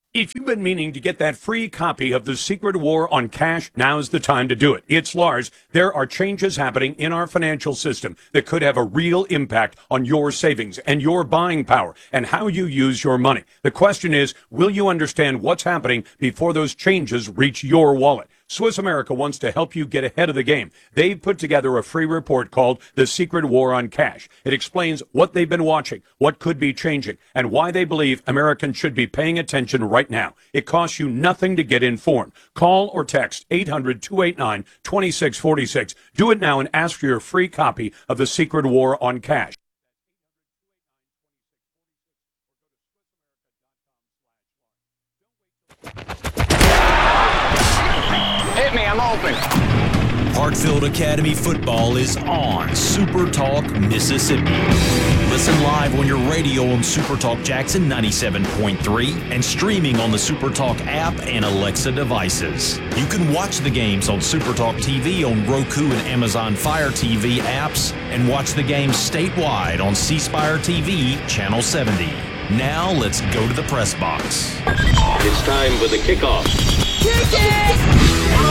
If you've been meaning to get that free copy of The Secret War on Cash, now's the time to do it. It's Lars. There are changes happening in our financial system that could have a real impact on your savings and your buying power and how you use your money. The question is, will you understand what's happening before those changes reach your wallet? Swiss America wants to help you get ahead of the game. They've put together a free report called The Secret War on Cash. It explains what they've been watching, what could be changing, and why they believe Americans should be paying attention right now. It costs you nothing to get informed. Call or text 800-289-2646. Do it now and ask for your free copy of The Secret War on Cash. Hit me, I'm open. Hartfield Academy football is on Super Talk Mississippi. Listen live on your radio on Super Talk Jackson 97.3 and streaming on the Super Talk app and Alexa devices. You can watch the games on Super Talk TV on Roku and Amazon Fire TV apps and watch the games statewide on C Spire TV Channel 70. Now let's go to the press box. It's time for the kickoff. Kick it!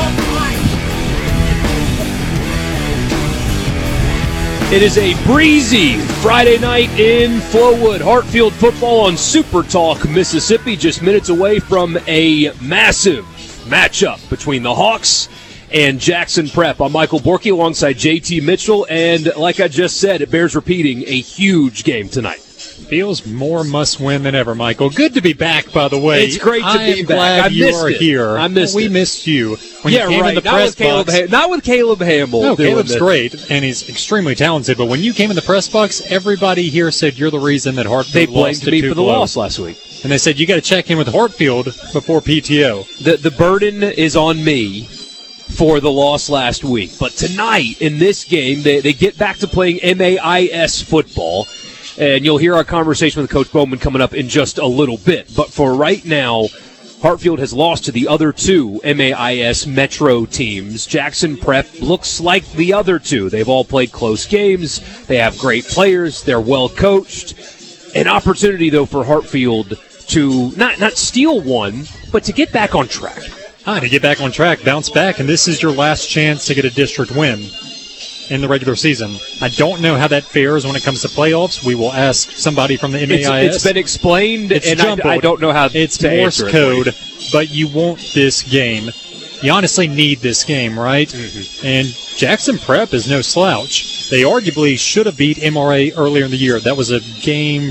It is a breezy Friday night in Flowood. Hartfield football on Super Talk Mississippi, just minutes away from a massive matchup between the Hawks and Jackson Prep. I'm Michael Borky alongside JT Mitchell, and like I just said, it bears repeating, a huge game tonight. Feels more must-win than ever, Michael. Good to be back, by the way. It's great to be back. Glad you are here. I missed it. We missed you when you came in the press box. Not with Caleb Hamble. No, Caleb's great, and he's extremely talented. But when you came in the press box, everybody here said you're the reason that Hartfield lost to They blamed me Tupelo. for the loss last week. And they said you got to check in with Hartfield before PTO. The burden is on me for the loss last week. But tonight, in this game, they get back to playing MAIS football. And you'll hear our conversation with Coach Bowman coming up in just a little bit. But for right now, Hartfield has lost to the other two MAIS Metro teams. Jackson Prep looks like the other two. They've all played close games. They have great players. They're well coached. An opportunity, though, for Hartfield to not steal one, but to get back on track. To get back on track, bounce back, and this is your last chance to get a district win in the regular season. I don't know how that fares when it comes to playoffs. We will ask somebody from the MAIS. It's been explained, and I don't know how it's to Morse answer code, but you want this game. You honestly need this game, right? Mm-hmm. And Jackson Prep is no slouch. They arguably should have beat MRA earlier in the year. That was a game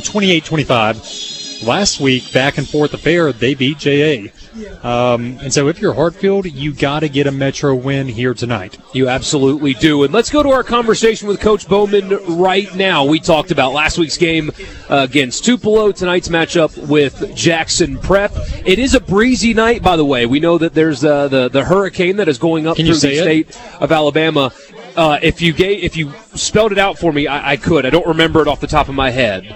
28-25. Last week, back and forth affair, they beat JA. And so if you're Hartfield, you got to get a Metro win here tonight. You absolutely do. And let's go to our conversation with Coach Bowman right now. We talked about last week's game against Tupelo, tonight's matchup with Jackson Prep. It is a breezy night, by the way. We know that there's the hurricane that is going up through the state of Alabama. If you spelled it out for me, I could. I don't remember it off the top of my head.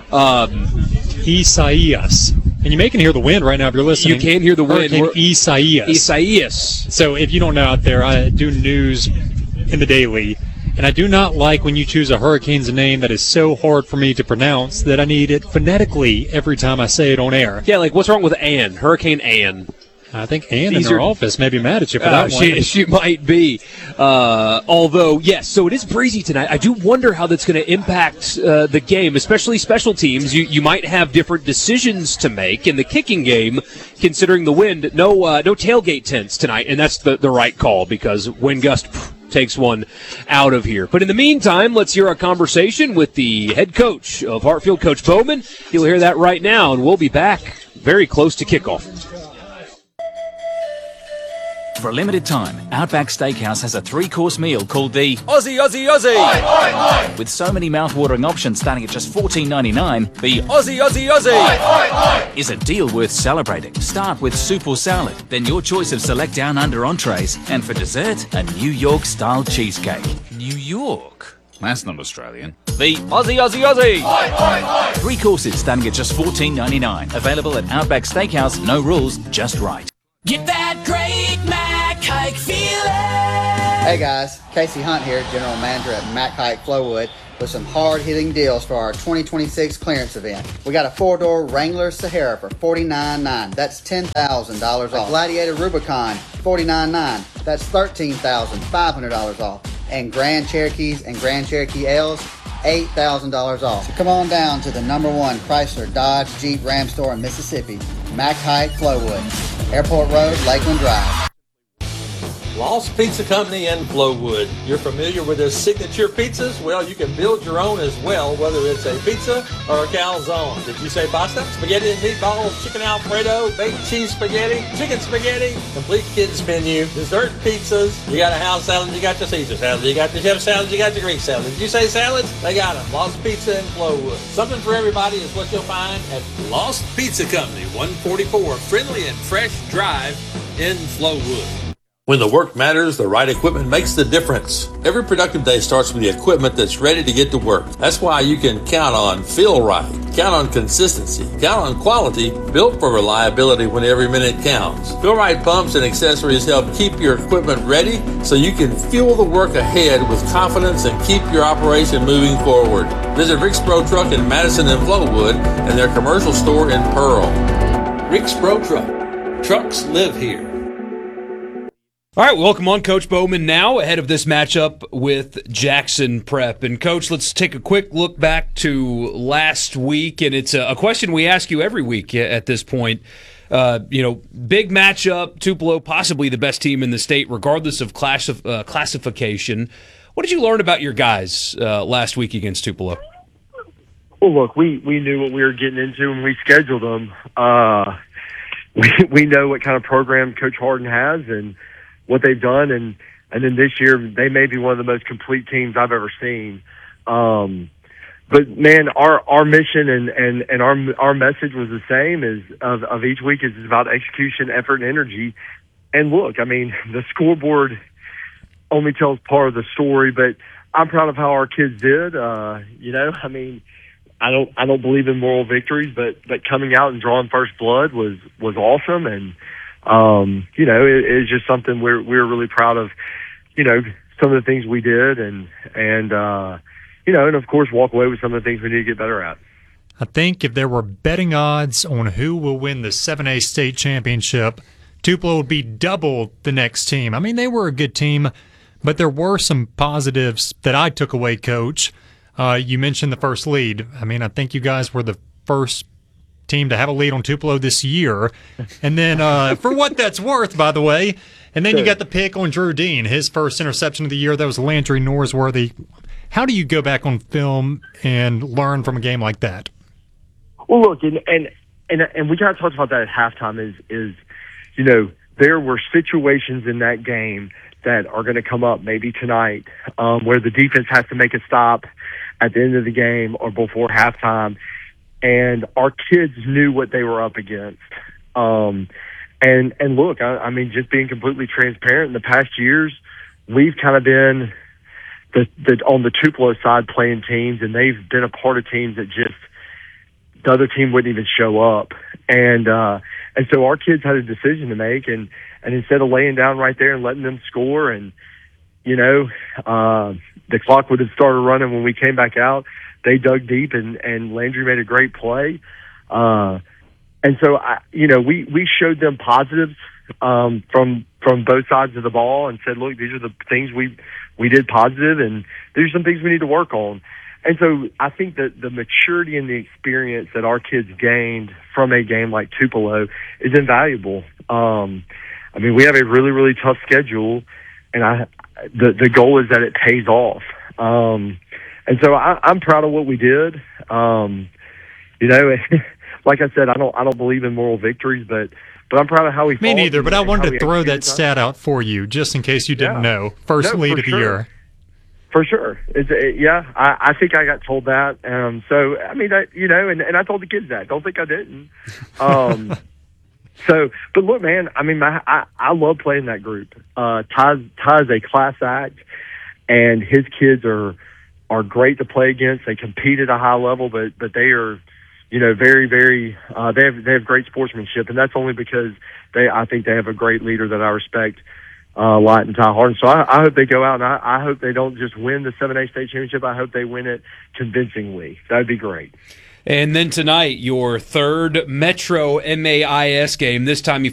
Isaias. And you may can hear the wind right now if you're listening. You can hear the wind. Isaias. So if you don't know out there, I do news in the daily, and I do not like when you choose a hurricane's name that is so hard for me to pronounce that I need it phonetically every time I say it on air. Yeah, like what's wrong with Ann? Hurricane Ann. I think Ann in her office may be mad at you for that one. She might be. Although, yes, so it is breezy tonight. I do wonder how that's going to impact the game, especially special teams. You might have different decisions to make in the kicking game, considering the wind. No tailgate tents tonight, and that's the right call because wind gust takes one out of here. But in the meantime, let's hear our conversation with the head coach of Hartfield, Coach Bowman. You'll hear that right now, and we'll be back very close to kickoff. For a limited time, Outback Steakhouse has a 3-course meal called the Aussie, Aussie, Aussie! Oi, oi, oi. With so many mouth-watering options starting at just $14.99, the Aussie, Aussie, Aussie! Oi, oi, oi. is a deal worth celebrating. Start with soup or salad, then your choice of select down-under entrees, and for dessert, a New York-style cheesecake. New York? That's not Australian. The Aussie, Aussie, Aussie! Oi, oi, oi. 3 courses starting at just $14.99. Available at Outback Steakhouse. No rules, just right. Get that great Mac Hike feeling. Hey guys, Casey Hunt here, General Manager at Mac Hike Flowood. with some hard-hitting deals for our 2026 clearance event. We got a 4-door Wrangler Sahara for $49,900. That's $10,000 off. Gladiator Rubicon, $49,900. That's $13,500 off. And Grand Cherokees and Grand Cherokee L's, $8,000 off. So come on down to the #1 Chrysler Dodge Jeep Ram store in Mississippi, Mack Height, Flowood, Airport Road, Lakeland Drive. Lost Pizza Company in Flowood. You're familiar with their signature pizzas? Well, you can build your own as well, whether it's a pizza or a calzone. Did you say pasta? Spaghetti and meatballs, chicken Alfredo, baked cheese spaghetti, chicken spaghetti, complete kids menu, dessert pizzas. You got a house salad, you got your Caesar salad, you got your chef salad, you got your Greek salad. Did you say salads? They got them. Lost Pizza in Flowood. Something for everybody is what you'll find at Lost Pizza Company, 144 Friendly and Fresh Drive in Flowood. When the work matters, the right equipment makes the difference. Every productive day starts with the equipment that's ready to get to work. That's why you can count on Feel Right, count on consistency, count on quality, built for reliability when every minute counts. Feel Right pumps and accessories help keep your equipment ready so you can fuel the work ahead with confidence and keep your operation moving forward. Visit Rick's Pro Truck in Madison and Flowood and their commercial store in Pearl. Rick's Pro Truck. Trucks live here. All right, welcome on Coach Bowman now ahead of this matchup with Jackson Prep. And, Coach, let's take a quick look back to last week. And it's a question we ask you every week at this point. Big matchup, Tupelo, possibly the best team in the state, regardless of classification. What did you learn about your guys last week against Tupelo? Well, look, we knew what we were getting into when we scheduled them. We know what kind of program Coach Harden has and what they've done, and then this year they may be one of the most complete teams I've ever seen. But man, our mission and our message was the same as of each week is about execution, effort, and energy. And look, I mean, the scoreboard only tells part of the story, but I'm proud of how our kids did. I mean, I don't believe in moral victories, but coming out and drawing first blood was awesome. And it's just something we're really proud of, some of the things we did and of course walk away with some of the things we need to get better at. I think if there were betting odds on who will win the 7A state championship, Tupelo would be double the next team. I mean, they were a good team, but there were some positives that I took away, Coach. You mentioned the first lead. I mean, I think you guys were the first team to have a lead on Tupelo this year. And then for what that's worth, by the way, and then you got the pick on Drew Dean, his first interception of the year. That was Landry Norsworthy. How do you go back on film and learn from a game like that? Well, look, and we kind of talked about that at halftime is there were situations in that game that are going to come up maybe tonight where the defense has to make a stop at the end of the game or before halftime. And our kids knew what they were up against. And look, I mean, just being completely transparent, in the past years, we've kind of been on the Tupelo side playing teams, and they've been a part of teams that just the other team wouldn't even show up. And so our kids had a decision to make, and instead of laying down right there and letting them score, and the clock would have started running when we came back out. They dug deep, and Landry made a great play. And so, we showed them positives from both sides of the ball and said, look, these are the things we did positive, and these are some things we need to work on. And so I think that the maturity and the experience that our kids gained from a game like Tupelo is invaluable. I mean, we have a really, really tough schedule, and the goal is that it pays off. And so I'm proud of what we did. Like I said, I don't believe in moral victories, but I'm proud of how we fought. Me neither, but I wanted to throw that stat out for you just in case you didn't know. First lead of the year. For sure. I think I got told that. So, I mean, and I told the kids that. Don't think I didn't. But look, man, I mean, I love playing that group. Ty's a class act, and his kids are great to play against. They compete at a high level, but they are, very, very, they have great sportsmanship, and that's only because I think they have a great leader that I respect Lott and Ty Harden. So I hope they go out, and I hope they don't just win the 7A state championship. I hope they win it convincingly. That'd be great. And then tonight, your third Metro MAIS game. This time you